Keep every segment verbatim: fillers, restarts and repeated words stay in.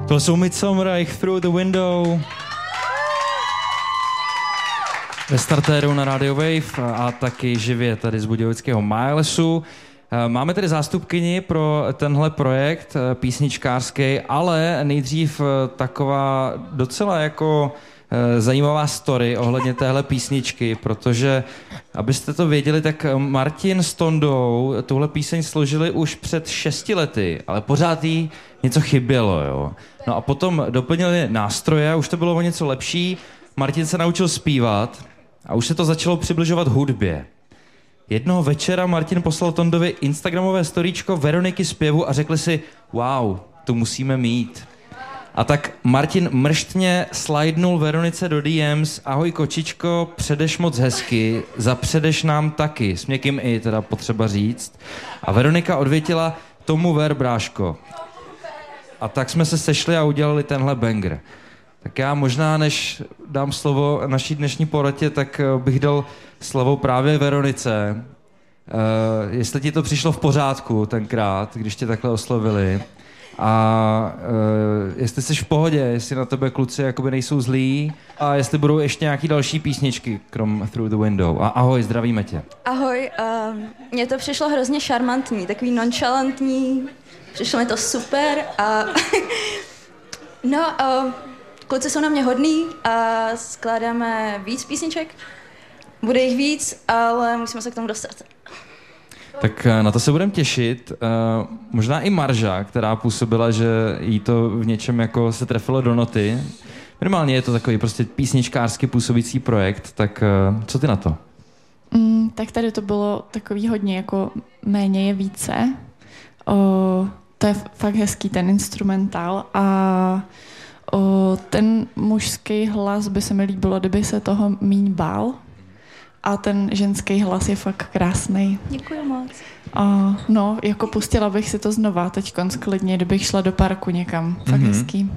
To jsou Midsommar, Through the Window. Ve startéru na Radio Wave a taky živě tady z budějovického Milesu. Máme tedy zástupkyni pro tenhle projekt písničkářský, ale nejdřív taková docela jako zajímavá story ohledně téhle písničky, protože abyste to věděli, tak Martin s Tondou tuhle píseň složili už před šesti lety, ale pořád jí něco chybělo, jo. No a potom doplnili nástroje, už to bylo o něco lepší, Martin se naučil zpívat a už se to začalo přibližovat hudbě. Jednoho večera Martin poslal Tondovi instagramové storíčko Veroniky zpěvu a řekli si, wow, to musíme mít. A tak Martin mrštně slidnul Veronice do D Ms, ahoj kočičko, předeš moc hezky, zapředeš nám taky, s měkkým i, teda potřeba říct. A Veronika odvětila, tomu ver, bráško. A tak jsme se sešli a udělali tenhle banger. Tak já možná, než dám slovo naší dnešní porotě, tak bych dal slovo právě Veronice. Uh, jestli ti to přišlo v pořádku tenkrát, když tě takhle oslovili. A uh, jestli jsi v pohodě, jestli na tebe kluci jakoby nejsou zlí a jestli budou ještě nějaký další písničky, krom Through the Window. A ahoj, zdravíme tě. Ahoj, uh, mně to přišlo hrozně šarmantní, takový nonchalantní, přišlo mi to super a no, uh, kluci jsou na mě hodný a skládáme víc písniček, bude jich víc, ale musíme se k tomu dostat. Tak na to se budeme těšit. Uh, možná i Marža, která působila, že jí to v něčem jako se trefilo do noty. Minimálně je to takový prostě písničkářsky působící projekt, tak uh, co ty na to? Mm, tak tady to bylo takový hodně jako méně je více. O, to je fakt hezký ten instrumentál a o, ten mužský hlas by se mi líbilo, kdyby se toho míň bál. A ten ženský hlas je fakt krásný. Děkuji moc. A no, jako pustila bych si to znova teď klidně, kdybych šla do parku někam. Fakt mm-hmm. hezký.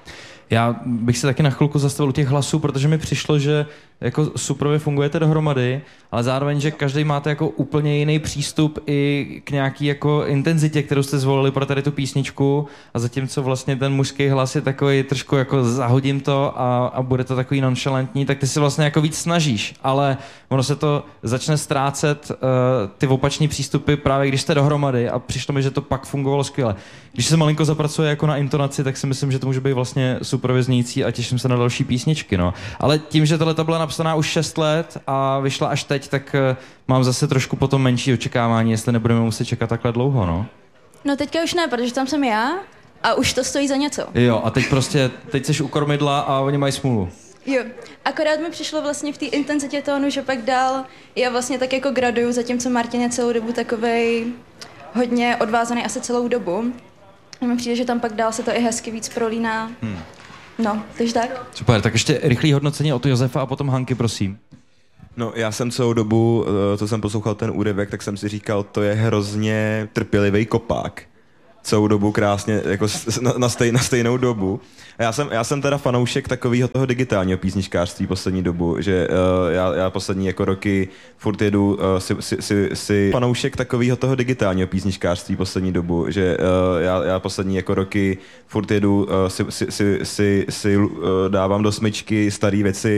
Já bych se taky na chvilku zastavil u těch hlasů, protože mi přišlo, že jako suprově fungujete dohromady, ale zároveň, že každý máte jako úplně jiný přístup i k nějaký jako intenzitě, kterou jste zvolili pro tady tu písničku, a zatímco vlastně ten mužský hlas je takový trošku jako zahodím to a, a bude to takový nonchalantní, tak ty se vlastně jako víc snažíš, ale ono se to začne ztrácet uh, ty opační přístupy právě když jste dohromady a přišlo mi, že to pak fungovalo skvěle. Když se malinko zapracuje jako na intonaci, tak si myslím, že to může být vlastně suprově znějící a těším se na další písničky, no. Ale tím, že tohle byla napsaná už šest let a vyšla až teď, tak uh, mám zase trošku potom menší očekávání, jestli nebudeme muset čekat takhle dlouho, no. No teďka už ne, protože tam jsem já a už to stojí za něco. Jo, a teď prostě, teď seš u kormidla a oni mají smůlu. Jo, akorát mi přišlo vlastně v té intenzitě tónu, že pak dál já vlastně tak jako graduju, zatímco Martin je celou dobu takovej hodně odvázaný asi celou dobu. A mi přijde, že tam pak dál se to i hezky víc prolíná. Hmm. No, takže tak. Super, tak ještě rychlý hodnocení od Josefa a potom Hanky, prosím. No, já jsem celou dobu, co jsem poslouchal ten úryvek, tak jsem si říkal, to je hrozně trpělivý kopák. Celou dobu krásně, jako na, na, stej, na stejnou dobu. A já jsem, já jsem teda fanoušek takového toho digitálního písničkářství poslední dobu, že uh, já, já poslední jako roky furt jedu uh, si, si, si, si fanoušek takového toho digitálního písničkářství poslední dobu, že uh, já, já poslední jako roky furt jedu uh, si, si, si, si, si uh, dávám do smyčky staré věci,